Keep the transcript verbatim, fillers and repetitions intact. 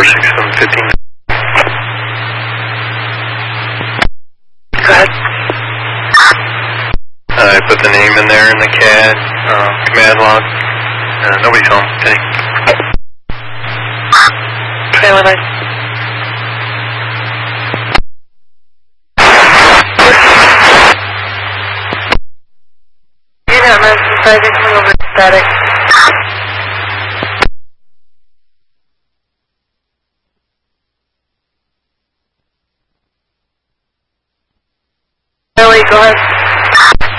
four six seven fifteen. Go ahead. I put the name in there in the C A D, uh, command log. Uh, nobody's home. Thanks. twenty-one nine. Unit emergency sizing coming over to static. Ellie, go ahead.